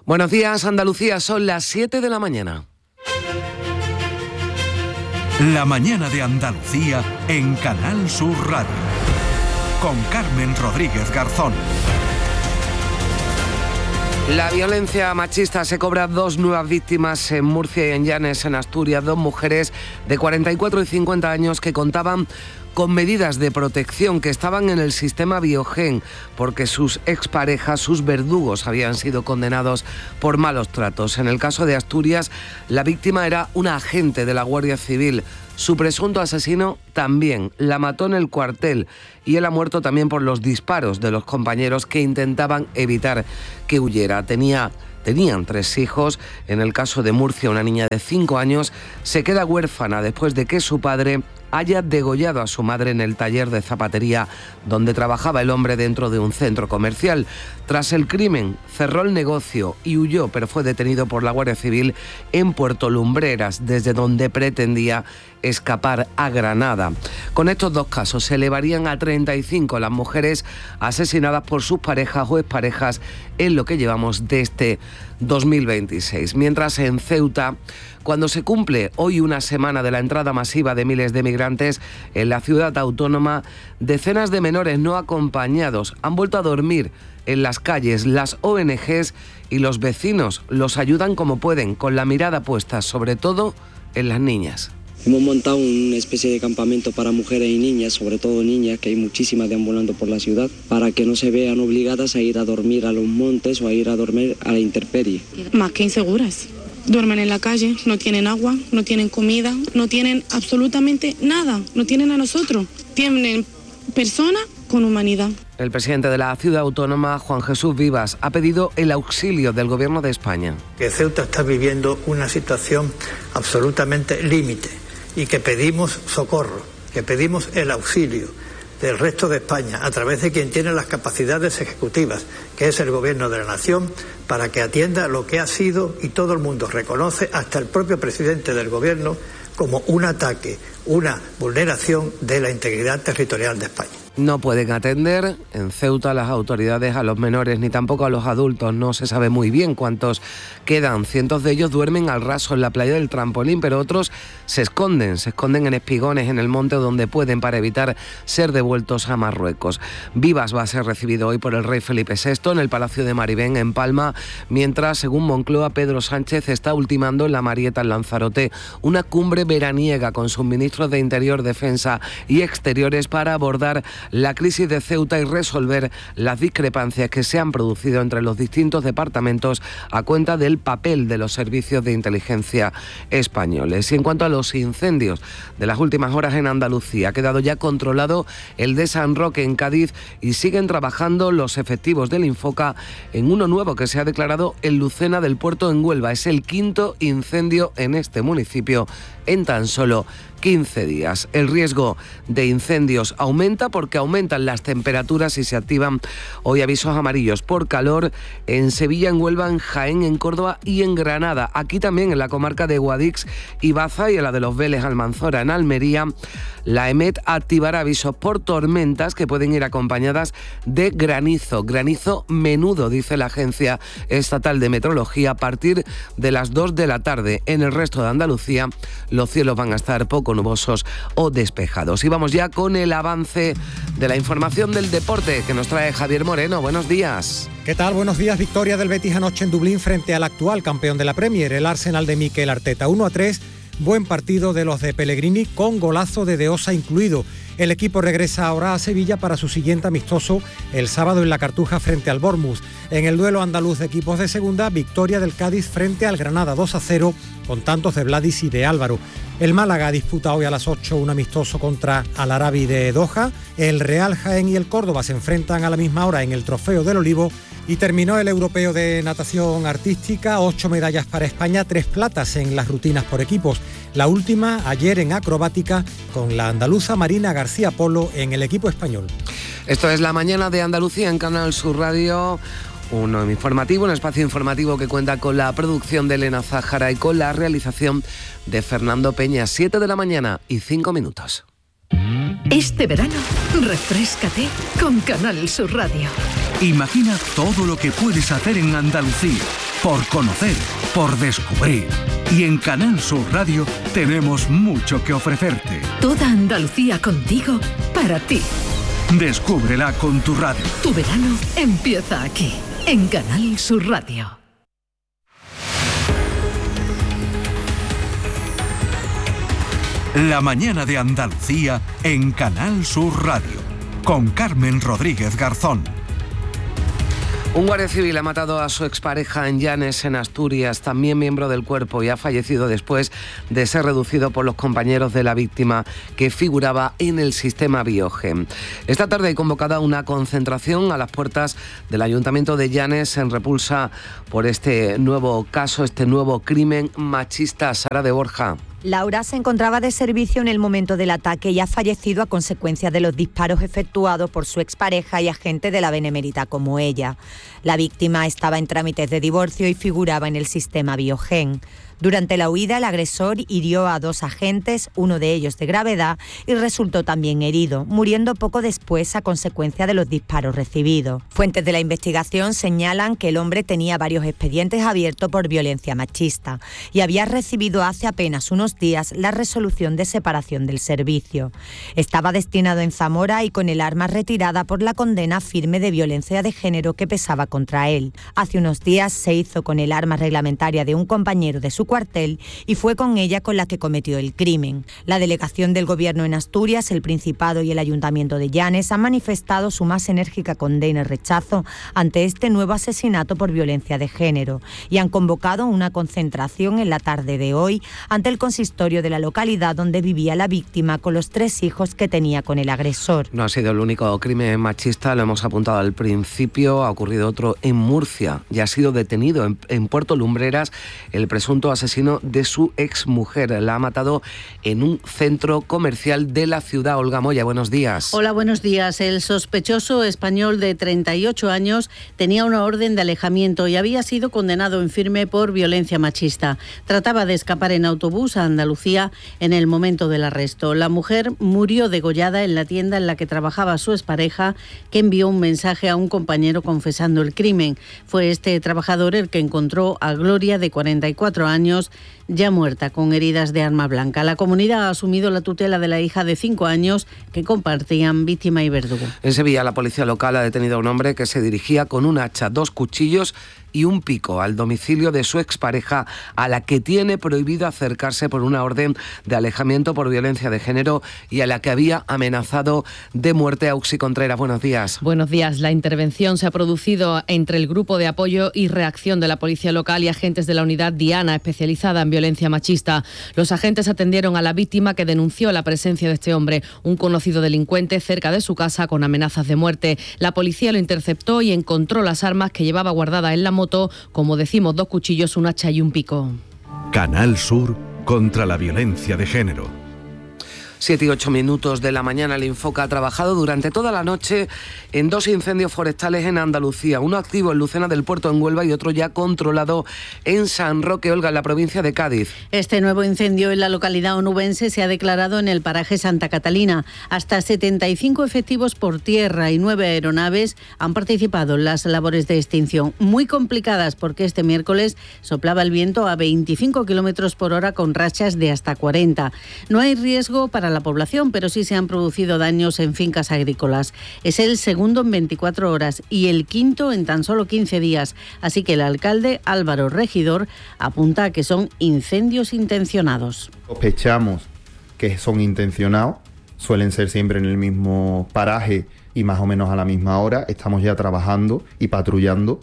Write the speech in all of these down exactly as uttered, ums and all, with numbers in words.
Buenos días, Andalucía, son las siete de la mañana. La mañana de Andalucía en Canal Sur Radio. Con Carmen Rodríguez Garzón. La violencia machista se cobra dos nuevas víctimas en Murcia y en Llanes, en Asturias. Dos mujeres de cuarenta y cuatro y cincuenta años que contaban con medidas de protección, que estaban en el sistema Biogen porque sus exparejas, sus verdugos, habían sido condenados por malos tratos. En el caso de Asturias, la víctima era una agente de la Guardia Civil. Su presunto asesino también la mató en el cuartel y él ha muerto también por los disparos de los compañeros que intentaban evitar que huyera. Tenía... Tenían tres hijos. En el caso de Murcia, una niña de cinco años se queda huérfana después de que su padre haya degollado a su madre en el taller de zapatería donde trabajaba el hombre dentro de un centro comercial. Tras el crimen, cerró el negocio y huyó, pero fue detenido por la Guardia Civil en Puerto Lumbreras, desde donde pretendía escapar a Granada. Con estos dos casos se elevarían a treinta y cinco las mujeres asesinadas por sus parejas o exparejas en lo que llevamos de este dos mil veintiséis. Mientras en Ceuta, cuando se cumple hoy una semana de la entrada masiva de miles de migrantes en la ciudad autónoma, decenas de menores no acompañados han vuelto a dormir en las calles. Las O N Ges y los vecinos los ayudan como pueden, con la mirada puesta sobre todo en las niñas. Hemos montado una especie de campamento para mujeres y niñas, sobre todo niñas, que hay muchísimas deambulando por la ciudad, para que no se vean obligadas a ir a dormir a los montes o a ir a dormir a la intemperie. Más que inseguras. Duermen en la calle, no tienen agua, no tienen comida, no tienen absolutamente nada, no tienen a nosotros. Tienen personas con humanidad. El presidente de la ciudad autónoma, Juan Jesús Vivas, ha pedido el auxilio del Gobierno de España. Que Ceuta está viviendo una situación absolutamente límite y que pedimos socorro, que pedimos el auxilio del resto de España a través de quien tiene las capacidades ejecutivas, que es el Gobierno de la Nación, para que atienda lo que ha sido, y todo el mundo reconoce, hasta el propio presidente del Gobierno, como un ataque, una vulneración de la integridad territorial de España. No pueden atender en Ceuta las autoridades a los menores ni tampoco a los adultos. No se sabe muy bien cuántos quedan. Cientos de ellos duermen al raso en la playa del Trampolín, pero otros se esconden, se esconden en espigones en el monte donde pueden para evitar ser devueltos a Marruecos. Vivas va a ser recibido hoy por el rey Felipe sexto en el Palacio de Maribén, en Palma, mientras, según Moncloa, Pedro Sánchez está ultimando en la Marieta, en Lanzarote, una cumbre veraniega con sus ministros de Interior, Defensa y Exteriores para abordar la crisis de Ceuta y resolver las discrepancias que se han producido entre los distintos departamentos a cuenta del papel de los servicios de inteligencia españoles. Y en cuanto a los incendios de las últimas horas en Andalucía, ha quedado ya controlado el de San Roque en Cádiz y siguen trabajando los efectivos del Infoca en uno nuevo que se ha declarado en Lucena del Puerto, en Huelva. Es el quinto incendio en este municipio en tan solo quince días. El riesgo de incendios aumenta porque aumentan las temperaturas y se activan hoy avisos amarillos por calor en Sevilla, en Huelva, en Jaén, en Córdoba y en Granada. Aquí también en la comarca de Guadix y Baza y en la de los Vélez, Almanzora, en Almería, la EMET activará avisos por tormentas que pueden ir acompañadas de granizo. Granizo menudo, dice la Agencia Estatal de Meteorología, a partir de las dos de la tarde. En el resto de Andalucía los cielos van a estar poco nubosos o despejados. Y vamos ya con el avance de la información del deporte que nos trae Javier Moreno. Buenos días. ¿Qué tal? Buenos días. Victoria del Betis anoche en Dublín frente al actual campeón de la Premier, el Arsenal de Mikel Arteta. uno a tres. Buen partido de los de Pellegrini, con golazo de De Osa incluido. El equipo regresa ahora a Sevilla para su siguiente amistoso el sábado en la Cartuja frente al Bournemouth. En el duelo andaluz de equipos de segunda, victoria del Cádiz frente al Granada dos a cero, con tantos de Vladis y de Álvaro. El Málaga disputa hoy a las ocho un amistoso contra Al Arabi de Doha. El Real Jaén y el Córdoba se enfrentan a la misma hora en el Trofeo del Olivo. Y terminó el europeo de natación artística, ocho medallas para España, tres platas en las rutinas por equipos. La última ayer en acrobática con la andaluza Marina García Polo en el equipo español. Esto es La Mañana de Andalucía en Canal Sur Radio. Un informativo, un espacio informativo que cuenta con la producción de Elena Zájara y con la realización de Fernando Peña. siete de la mañana y cinco minutos. Este verano, refréscate con Canal Sur Radio. Imagina todo lo que puedes hacer en Andalucía. por conocer, por descubrir. Y en Canal Sur Radio tenemos mucho que ofrecerte. Toda Andalucía contigo, para ti. Descúbrela con tu radio. Tu verano empieza aquí, en Canal Sur Radio. La mañana de Andalucía en Canal Sur Radio, con Carmen Rodríguez Garzón. Un guardia civil ha matado a su expareja en Llanes, en Asturias, también miembro del cuerpo, y ha fallecido después de ser reducido por los compañeros de la víctima que figuraba en el sistema Biogen. Esta tarde hay convocada una concentración a las puertas del Ayuntamiento de Llanes en repulsa por este nuevo caso, este nuevo crimen machista. Sara de Borja. Laura se encontraba de servicio en el momento del ataque y ha fallecido a consecuencia de los disparos efectuados por su expareja y agente de la Benemérita como ella. La víctima estaba en trámites de divorcio y figuraba en el sistema Biogen. Durante la huida, el agresor hirió a dos agentes, uno de ellos de gravedad, y resultó también herido, muriendo poco después a consecuencia de los disparos recibidos. Fuentes de la investigación señalan que el hombre tenía varios expedientes abiertos por violencia machista y había recibido hace apenas unos días la resolución de separación del servicio. Estaba destinado en Zamora y con el arma retirada por la condena firme de violencia de género que pesaba contra él. Hace unos días se hizo con el arma reglamentaria de un compañero de su cuartel y fue con ella con la que cometió el crimen. La delegación del Gobierno en Asturias, el Principado y el Ayuntamiento de Llanes han manifestado su más enérgica condena y rechazo ante este nuevo asesinato por violencia de género y han convocado una concentración en la tarde de hoy ante el consistorio de la localidad donde vivía la víctima con los tres hijos que tenía con el agresor. No ha sido el único crimen machista, lo hemos apuntado al principio, ha ocurrido otro en Murcia y ha sido detenido en, en Puerto Lumbreras el presunto asesino de su exmujer. La ha matado en un centro comercial de la ciudad. Olga Moya, buenos días. Hola, buenos días. El sospechoso español de treinta y ocho años tenía una orden de alejamiento y había sido condenado en firme por violencia machista. Trataba de escapar en autobús a Andalucía en el momento del arresto. La mujer murió degollada en la tienda en la que trabajaba su expareja, que envió un mensaje a un compañero confesando el crimen. Fue este trabajador el que encontró a Gloria, de cuarenta y cuatro años, ya muerta con heridas de arma blanca. La comunidad ha asumido la tutela de la hija de cinco años que compartían víctima y verdugo. En Sevilla, la policía local ha detenido a un hombre que se dirigía con un hacha, dos cuchillos y un pico al domicilio de su expareja, a la que tiene prohibido acercarse por una orden de alejamiento por violencia de género y a la que había amenazado de muerte. Auxi Contreras, buenos días. Buenos días. La intervención se ha producido entre el grupo de apoyo y reacción de la policía local y agentes de la unidad Diana, especializada en violencia machista. Los agentes atendieron a la víctima, que denunció la presencia de este hombre, un conocido delincuente, cerca de su casa con amenazas de muerte. La policía lo interceptó y encontró las armas que llevaba guardadas en la moto, como decimos, dos cuchillos, un hacha y un pico. Canal Sur contra la violencia de género. Siete y ocho minutos de la mañana. El Infoca ha trabajado durante toda la noche en dos incendios forestales en Andalucía. Uno activo en Lucena del Puerto, en Huelva, y otro ya controlado en San Roque, Olga, en la provincia de Cádiz. Este nuevo incendio en la localidad onubense se ha declarado en el paraje Santa Catalina. Hasta setenta y cinco efectivos por tierra y nueve aeronaves han participado en las labores de extinción. Muy complicadas, porque este miércoles soplaba el viento a veinticinco kilómetros por hora con rachas de hasta cuarenta. No hay riesgo para la población, pero sí se han producido daños en fincas agrícolas. Es el segundo en veinticuatro horas y el quinto en tan solo quince días. Así que el alcalde Álvaro Regidor apunta a que son incendios intencionados. Sospechamos que son intencionados, suelen ser siempre en el mismo paraje y más o menos a la misma hora. Estamos ya trabajando y patrullando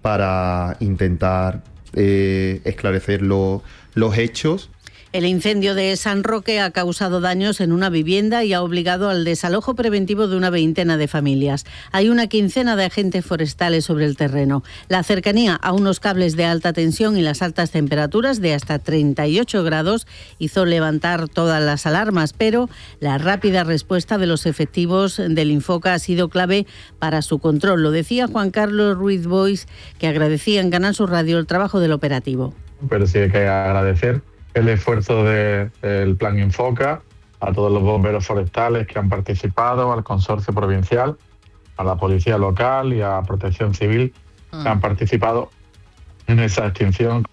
para intentar eh, esclarecer lo, los hechos. El incendio de San Roque ha causado daños en una vivienda y ha obligado al desalojo preventivo de una veintena de familias. Hay una quincena de agentes forestales sobre el terreno. La cercanía a unos cables de alta tensión y las altas temperaturas de hasta treinta y ocho grados hizo levantar todas las alarmas, pero la rápida respuesta de los efectivos del Infoca ha sido clave para su control. Lo decía Juan Carlos Ruiz Boix, que agradecía en Canal Sur Radio el trabajo del operativo. Pero sí hay que agradecer el esfuerzo de, del Plan Infoca, a todos los bomberos forestales que han participado, al consorcio provincial, a la policía local y a Protección Civil, que han participado en esa extinción.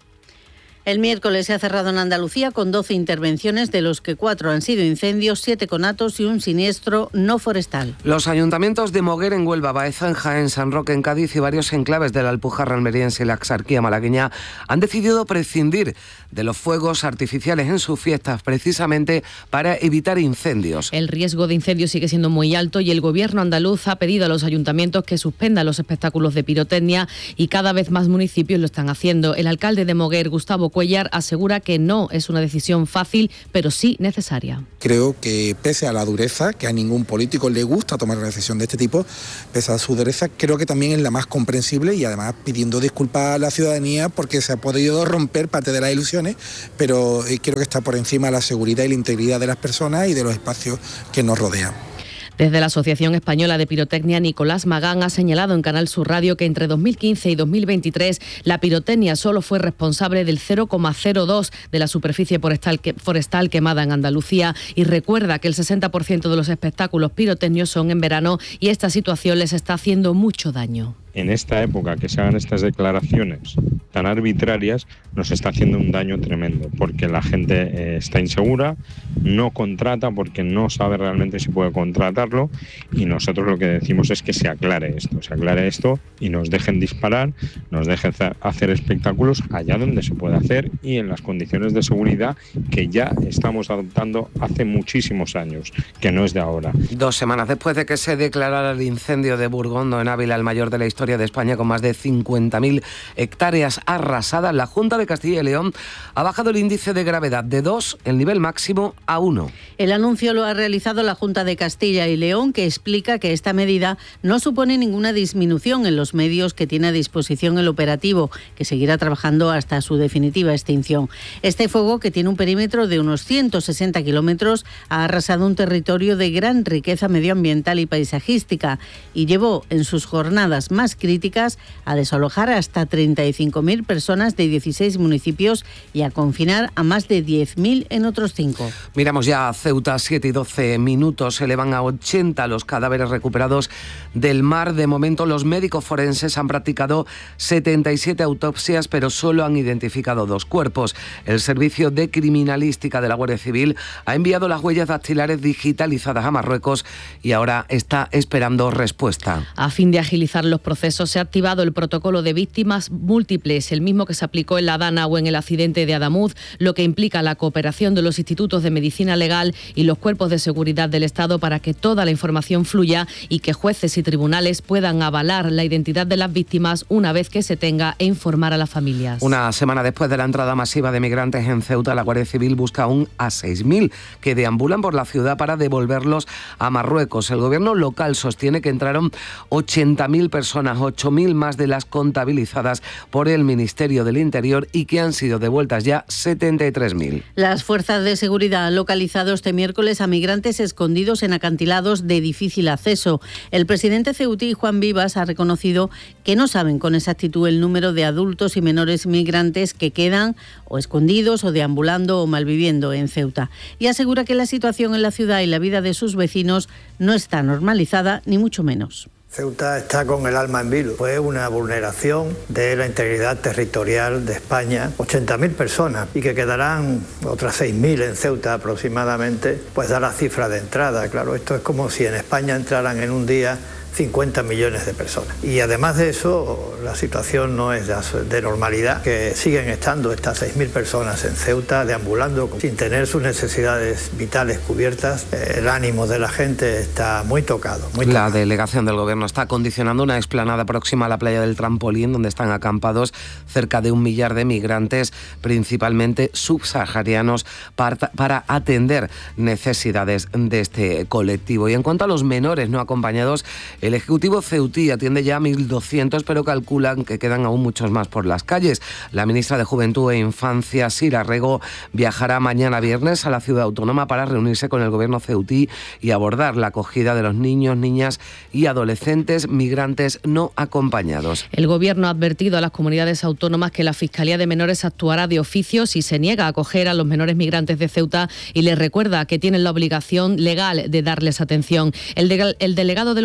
El miércoles se ha cerrado en Andalucía con doce intervenciones, de los que cuatro han sido incendios, siete conatos y un siniestro no forestal. Los ayuntamientos de Moguer en Huelva, Baeza en Jaén, San Roque en Cádiz y varios enclaves de la Alpujarra almeriense y la Axarquía malagueña han decidido prescindir de los fuegos artificiales en sus fiestas precisamente para evitar incendios. El riesgo de incendios sigue siendo muy alto y el gobierno andaluz ha pedido a los ayuntamientos que suspendan los espectáculos de pirotecnia y cada vez más municipios lo están haciendo. El alcalde de Moguer, Gustavo Cuellar, asegura que no es una decisión fácil, pero sí necesaria. Creo que pese a la dureza, que a ningún político le gusta tomar una decisión de este tipo, pese a su dureza, creo que también es la más comprensible y además pidiendo disculpas a la ciudadanía porque se ha podido romper parte de las ilusiones, pero creo que está por encima de la seguridad y la integridad de las personas y de los espacios que nos rodean. Desde la Asociación Española de Pirotecnia, Nicolás Magán ha señalado en Canal Sur Radio que entre dos mil quince y dos mil veintitrés la pirotecnia solo fue responsable del cero coma cero dos de la superficie forestal, que, forestal quemada en Andalucía y recuerda que el sesenta por ciento de los espectáculos pirotecnios son en verano y esta situación les está haciendo mucho daño. En esta época que se hagan estas declaraciones tan arbitrarias nos está haciendo un daño tremendo porque la gente eh, está insegura, no contrata porque no sabe realmente si puede contratarlo y nosotros lo que decimos es que se aclare esto, se aclare esto y nos dejen disparar, nos dejen hacer espectáculos allá donde se puede hacer y en las condiciones de seguridad que ya estamos adoptando hace muchísimos años, que no es de ahora. Dos semanas después de que se declarara el incendio de Burgondo en Ávila, el mayor de la historia de España, con más de cincuenta mil hectáreas arrasadas, la Junta de Castilla y León ha bajado el índice de gravedad de dos, el nivel máximo, a uno. El anuncio lo ha realizado la Junta de Castilla y León, que explica que esta medida no supone ninguna disminución en los medios que tiene a disposición el operativo, que seguirá trabajando hasta su definitiva extinción. Este fuego, que tiene un perímetro de unos ciento sesenta kilómetros, ha arrasado un territorio de gran riqueza medioambiental y paisajística y llevó en sus jornadas más críticas a desalojar hasta treinta y cinco mil personas de dieciséis municipios y a confinar a más de diez mil en otros cinco. Miramos ya a Ceuta, siete y doce minutos, se elevan a ochenta los cadáveres recuperados del mar. De momento los médicos forenses han practicado setenta y siete autopsias, pero solo han identificado dos cuerpos. El Servicio de Criminalística de la Guardia Civil ha enviado las huellas dactilares digitalizadas a Marruecos y ahora está esperando respuesta. A fin de agilizar los procesos se ha activado el protocolo de víctimas múltiples, el mismo que se aplicó en La Dana o en el accidente de Adamuz, lo que implica la cooperación de los institutos de medicina legal y los cuerpos de seguridad del Estado para que toda la información fluya y que jueces y tribunales puedan avalar la identidad de las víctimas una vez que se tenga e informar a las familias. Una semana después de la entrada masiva de migrantes en Ceuta, la Guardia Civil busca aún a seis mil que deambulan por la ciudad para devolverlos a Marruecos. El gobierno local sostiene que entraron ochenta mil personas, ocho mil más de las contabilizadas por el Ministerio del Interior y que han sido devueltas ya setenta y tres mil. Las fuerzas de seguridad han localizado este miércoles a migrantes escondidos en acantilados de difícil acceso. El presidente ceutí, Juan Vivas, ha reconocido que no saben con exactitud el número de adultos y menores migrantes que quedan o escondidos o deambulando o malviviendo en Ceuta. Y asegura que la situación en la ciudad y la vida de sus vecinos no está normalizada, ni mucho menos. Ceuta está con el alma en vilo. Fue una vulneración de la integridad territorial de España. ochenta mil personas y que quedarán otras seis mil en Ceuta aproximadamente, pues da la cifra de entrada. Claro, esto es como si en España entraran en un día cincuenta millones de personas. Y además de eso, la situación no es de normalidad, que siguen estando estas seis mil personas en Ceuta deambulando sin tener sus necesidades vitales cubiertas. El ánimo de la gente está muy tocado. Muy la tocado. delegación del gobierno está condicionando una explanada próxima a la playa del Trampolín, donde están acampados cerca de un millar de migrantes, principalmente subsaharianos, para, para atender necesidades de este colectivo. Y en cuanto a los menores no acompañados, el Ejecutivo ceutí atiende ya a mil doscientos, pero calculan que quedan aún muchos más por las calles. La ministra de Juventud e Infancia, Sira Rego, viajará mañana viernes a la ciudad autónoma para reunirse con el gobierno ceutí y abordar la acogida de los niños, niñas y adolescentes migrantes no acompañados. El gobierno ha advertido a las comunidades autónomas que la Fiscalía de Menores actuará de oficio si se niega a acoger a los menores migrantes de Ceuta y les recuerda que tienen la obligación legal de darles atención. El, de, el delegado del gobierno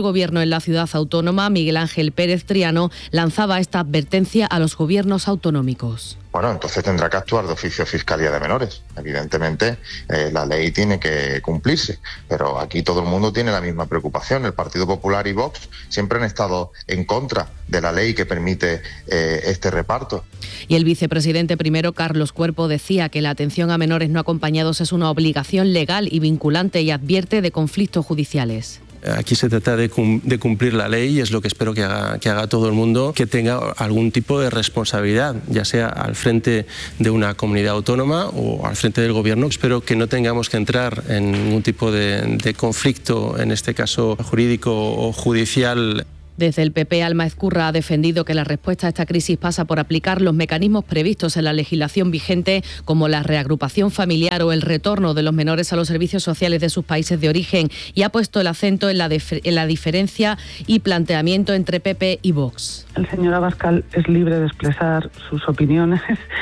en la ciudad autónoma, Miguel Ángel Pérez Triano, lanzaba esta advertencia a los gobiernos autonómicos. Bueno, entonces tendrá que actuar de oficio Fiscalía de Menores. Evidentemente, eh, la ley tiene que cumplirse, pero aquí todo el mundo tiene la misma preocupación. El Partido Popular y Vox siempre han estado en contra de la ley que permite eh, este reparto. Y el vicepresidente primero, Carlos Cuerpo, decía que la atención a menores no acompañados es una obligación legal y vinculante y advierte de conflictos judiciales. Aquí se trata de, cum- de cumplir la ley y es lo que espero que haga, que haga todo el mundo, que tenga algún tipo de responsabilidad, ya sea al frente de una comunidad autónoma o al frente del gobierno. Espero que no tengamos que entrar en ningún tipo de, de conflicto, en este caso jurídico o judicial. Desde el P P, Alma Ezcurra ha defendido que la respuesta a esta crisis pasa por aplicar los mecanismos previstos en la legislación vigente, como la reagrupación familiar o el retorno de los menores a los servicios sociales de sus países de origen, y ha puesto el acento en la, en la diferencia y planteamiento entre P P y Vox. El señor Abascal es libre de expresar sus opiniones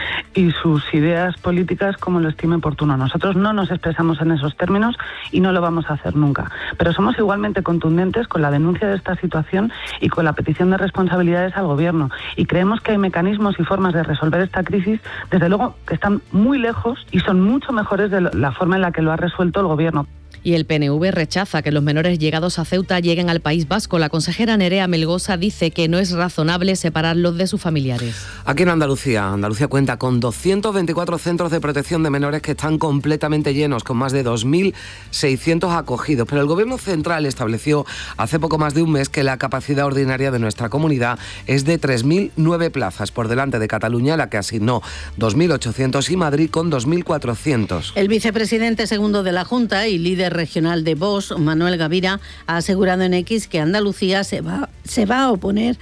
y sus ideas políticas como lo estime oportuno. Nosotros no nos expresamos en esos términos y no lo vamos a hacer nunca. Pero somos igualmente contundentes con la denuncia de esta situación y con la petición de responsabilidades al Gobierno. Y creemos que hay mecanismos y formas de resolver esta crisis, desde luego, que están muy lejos y son mucho mejores de la forma en la que lo ha resuelto el Gobierno. Y el P N V rechaza que los menores llegados a Ceuta lleguen al País Vasco. La consejera Nerea Melgosa dice que no es razonable separarlos de sus familiares. Aquí en Andalucía, Andalucía cuenta con doscientos veinticuatro centros de protección de menores que están completamente llenos, con más de dos mil seiscientos acogidos. Pero el Gobierno central estableció hace poco más de un mes que la capacidad ordinaria de nuestra comunidad es de tres mil nueve plazas, por delante de Cataluña, la que asignó dos mil ochocientos, y Madrid con dos mil cuatrocientos. El vicepresidente segundo de la Junta y líder regional de Vox, Manuel Gavira, ha asegurado en X que Andalucía se va, se va a oponer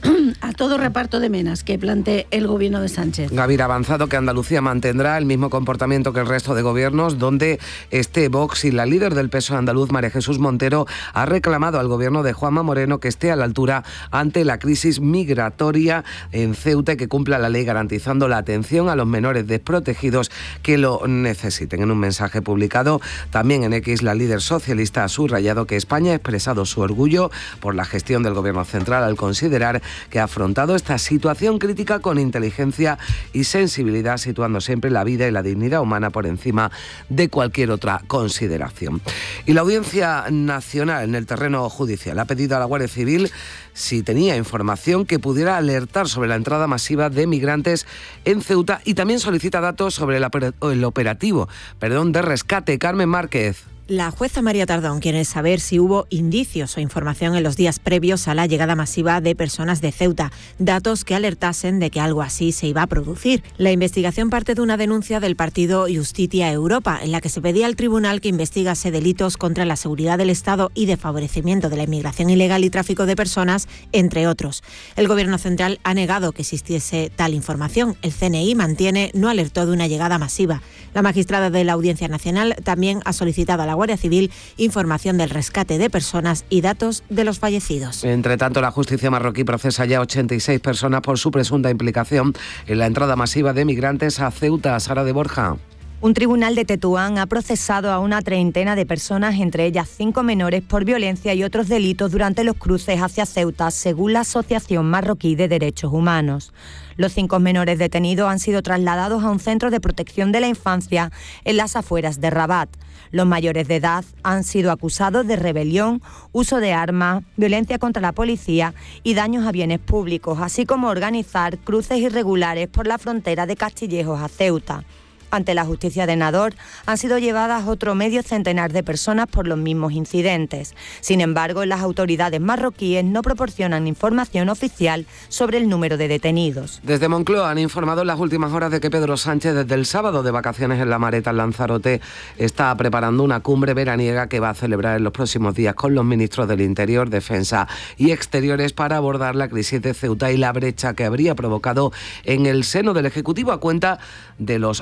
a todo reparto de menas que plantee el gobierno de Sánchez. Gavira ha avanzado que Andalucía mantendrá el mismo comportamiento que el resto de gobiernos donde esté Vox, y la líder del P S O E andaluz, María Jesús Montero, ha reclamado al gobierno de Juanma Moreno que esté a la altura ante la crisis migratoria en Ceuta y que cumpla la ley garantizando la atención a los menores desprotegidos que lo necesiten. En un mensaje publicado también en X, la líder socialista ha subrayado que España ha expresado su orgullo por la gestión del gobierno central al considerar que ha afrontado esta situación crítica con inteligencia y sensibilidad, situando siempre la vida y la dignidad humana por encima de cualquier otra consideración. Y la Audiencia Nacional en el terreno judicial ha pedido a la Guardia Civil si tenía información que pudiera alertar sobre la entrada masiva de migrantes en Ceuta, y también solicita datos sobre el operativo perdón, de rescate. Carmen Márquez. La jueza María Tardón quiere saber si hubo indicios o información en los días previos a la llegada masiva de personas de Ceuta, datos que alertasen de que algo así se iba a producir. La investigación parte de una denuncia del partido Justitia Europa, en la que se pedía al tribunal que investigase delitos contra la seguridad del Estado y de favorecimiento de la inmigración ilegal y tráfico de personas, entre otros. El Gobierno central ha negado que existiese tal información. El C N I mantiene no alertó de una llegada masiva. La magistrada de la Audiencia Nacional también ha solicitado a la Guardia Civil información del rescate de personas y datos de los fallecidos. Entre tanto, la justicia marroquí procesa ya ochenta y seis personas por su presunta implicación en la entrada masiva de migrantes a Ceuta. Sara de Borja. Un tribunal de Tetuán ha procesado a una treintena de personas, entre ellas cinco menores, por violencia y otros delitos durante los cruces hacia Ceuta, según la Asociación Marroquí de Derechos Humanos. Los cinco menores detenidos han sido trasladados a un centro de protección de la infancia en las afueras de Rabat. Los mayores de edad han sido acusados de rebelión, uso de armas, violencia contra la policía y daños a bienes públicos, así como organizar cruces irregulares por la frontera de Castillejos a Ceuta. Ante la justicia de Nador han sido llevadas otro medio centenar de personas por los mismos incidentes. Sin embargo, las autoridades marroquíes no proporcionan información oficial sobre el número de detenidos. Desde Moncloa han informado en las últimas horas de que Pedro Sánchez, desde el sábado de vacaciones en La Mareta, en Lanzarote, está preparando una cumbre veraniega que va a celebrar en los próximos días con los ministros del Interior, Defensa y Exteriores para abordar la crisis de Ceuta y la brecha que habría provocado en el seno del Ejecutivo a cuenta de los avisos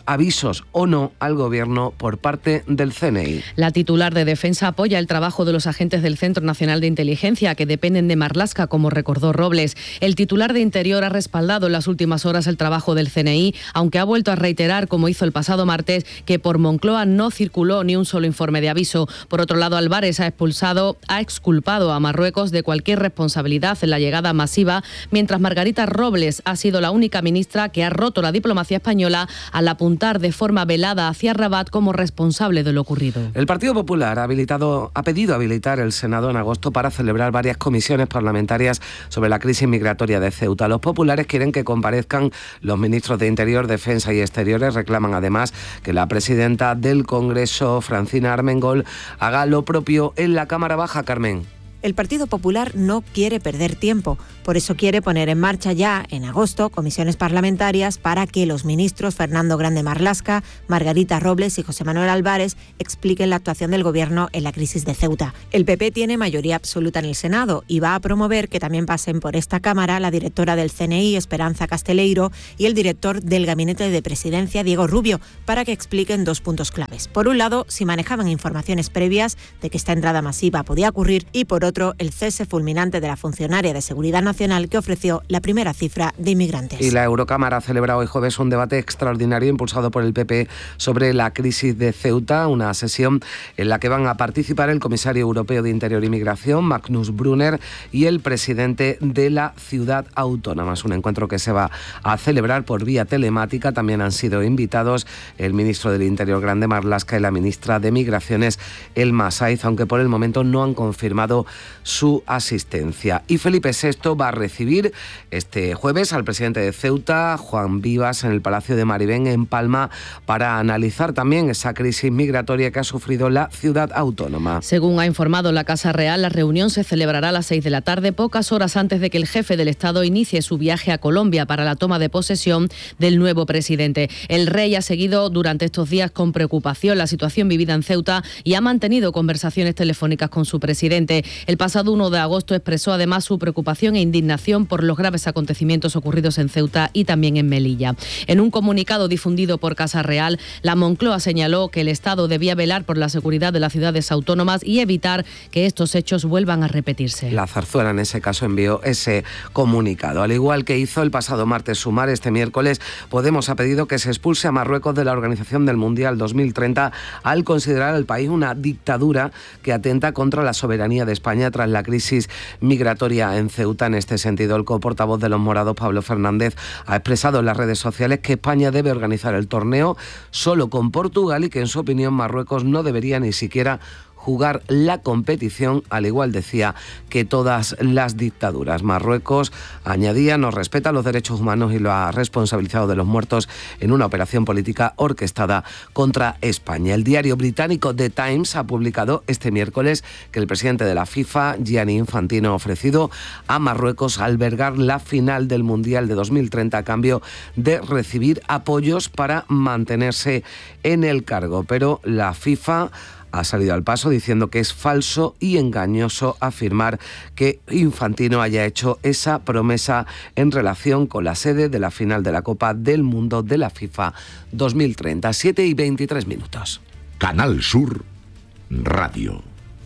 avisos o no al Gobierno por parte del C N I. La titular de Defensa apoya el trabajo de los agentes del Centro Nacional de Inteligencia, que dependen de Marlaska, como recordó Robles. El titular de Interior ha respaldado en las últimas horas el trabajo del C N I, aunque ha vuelto a reiterar, como hizo el pasado martes, que por Moncloa no circuló ni un solo informe de aviso. Por otro lado, Álvarez ha expulsado, ha exculpado a Marruecos de cualquier responsabilidad en la llegada masiva, mientras Margarita Robles ha sido la única ministra que ha roto la diplomacia española al apuntar de forma velada hacia Rabat como responsable de lo ocurrido. El Partido Popular ha, habilitado, ha pedido habilitar el Senado en agosto para celebrar varias comisiones parlamentarias sobre la crisis migratoria de Ceuta. Los populares quieren que comparezcan los ministros de Interior, Defensa y Exteriores. Reclaman además que la presidenta del Congreso, Francina Armengol, haga lo propio en la Cámara Baja. Carmen. El Partido Popular no quiere perder tiempo, por eso quiere poner en marcha ya, en agosto, comisiones parlamentarias para que los ministros Fernando Grande Marlaska, Margarita Robles y José Manuel Álvarez expliquen la actuación del Gobierno en la crisis de Ceuta. El P P tiene mayoría absoluta en el Senado y va a promover que también pasen por esta Cámara la directora del C N I, Esperanza Casteleiro, y el director del Gabinete de Presidencia, Diego Rubio, para que expliquen dos puntos claves. Por un lado, si manejaban informaciones previas de que esta entrada masiva podía ocurrir, y por otro, Otro, el cese fulminante de la funcionaria de Seguridad Nacional que ofreció la primera cifra de inmigrantes. Y la Eurocámara ha celebrado hoy jueves un debate extraordinario impulsado por el P P sobre la crisis de Ceuta, una sesión en la que van a participar el comisario europeo de Interior y Migración, Magnus Brunner, y el presidente de la ciudad autónoma. Es un encuentro que se va a celebrar por vía telemática. También han sido invitados el ministro del Interior, Grande Marlaska, y la ministra de Migraciones, Elma Saiz, aunque por el momento no han confirmado su asistencia. Y Felipe sexto va a recibir este jueves al presidente de Ceuta, Juan Vivas, en el Palacio de Maribén, en Palma, para analizar también esa crisis migratoria que ha sufrido la ciudad autónoma. Según ha informado la Casa Real, la reunión se celebrará a las seis de la tarde, pocas horas antes de que el jefe del Estado inicie su viaje a Colombia para la toma de posesión del nuevo presidente. El rey ha seguido durante estos días con preocupación la situación vivida en Ceuta y ha mantenido conversaciones telefónicas con su presidente. El pasado uno de agosto expresó además su preocupación e indignación por los graves acontecimientos ocurridos en Ceuta y también en Melilla. En un comunicado difundido por Casa Real, la Moncloa señaló que el Estado debía velar por la seguridad de las ciudades autónomas y evitar que estos hechos vuelvan a repetirse. La Zarzuela en ese caso envió ese comunicado. Al igual que hizo el pasado martes Sumar, este miércoles Podemos ha pedido que se expulse a Marruecos de la Organización del Mundial dos mil treinta al considerar al país una dictadura que atenta contra la soberanía de España tras la crisis migratoria en Ceuta. En este sentido, el coportavoz de los morados, Pablo Fernández, ha expresado en las redes sociales que España debe organizar el torneo solo con Portugal y que, en su opinión, Marruecos no debería ni siquiera jugar la competición, al igual decía que todas las dictaduras. Marruecos, añadía, no respeta los derechos humanos y lo ha responsabilizado de los muertos en una operación política orquestada contra España. El diario británico The Times ha publicado este miércoles que el presidente de la FIFA, Gianni Infantino, ha ofrecido a Marruecos albergar la final del Mundial de dos mil treinta a cambio de recibir apoyos para mantenerse en el cargo. Pero la FIFA ha salido al paso diciendo que es falso y engañoso afirmar que Infantino haya hecho esa promesa en relación con la sede de la final de la Copa del Mundo de la FIFA dos mil treinta. siete y veintitrés minutos. Canal Sur Radio.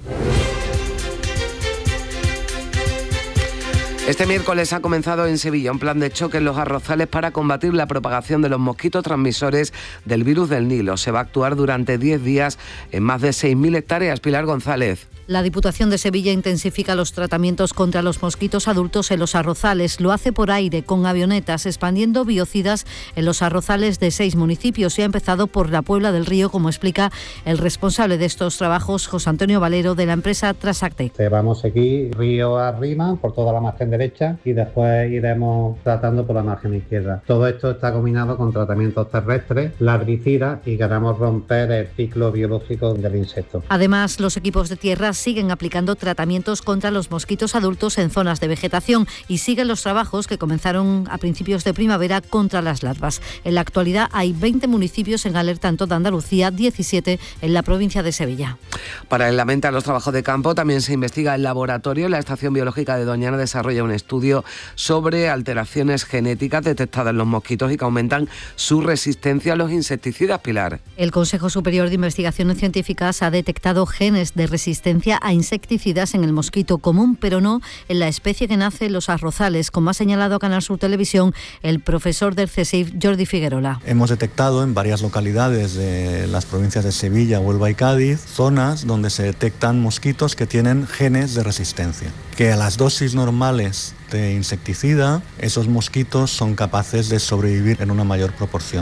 Este miércoles ha comenzado en Sevilla un plan de choque en los arrozales para combatir la propagación de los mosquitos transmisores del virus del Nilo. Se va a actuar durante diez días en más de seis mil hectáreas. Pilar González. La Diputación de Sevilla intensifica los tratamientos contra los mosquitos adultos en los arrozales. Lo hace por aire, con avionetas, expandiendo biocidas en los arrozales de seis municipios y ha empezado por la Puebla del Río, como explica el responsable de estos trabajos, José Antonio Valero, de la empresa Trasactec. Vamos a seguir río arriba por toda la margen derecha y después iremos tratando por la margen izquierda. Todo esto está combinado con tratamientos terrestres, larvicidas, y queremos romper el ciclo biológico del insecto. Además, los equipos de tierras además siguen aplicando tratamientos contra los mosquitos adultos en zonas de vegetación y siguen los trabajos que comenzaron a principios de primavera contra las larvas. En la actualidad hay veinte municipios en alerta en toda Andalucía, diecisiete en la provincia de Sevilla. Paralelamente a los trabajos de campo también se investiga el laboratorio. La Estación Biológica de Doñana desarrolla un estudio sobre alteraciones genéticas detectadas en los mosquitos y que aumentan su resistencia a los insecticidas, Pilar. El Consejo Superior de Investigaciones Científicas ha detectado genes de resistencia a insecticidas en el mosquito común, pero no en la especie que nace en los arrozales, como ha señalado a Canal Sur Televisión el profesor del CSIC, Jordi Figuerola. Hemos detectado en varias localidades de las provincias de Sevilla, Huelva y Cádiz zonas donde se detectan mosquitos que tienen genes de resistencia, que a las dosis normales de insecticida, esos mosquitos son capaces de sobrevivir en una mayor proporción.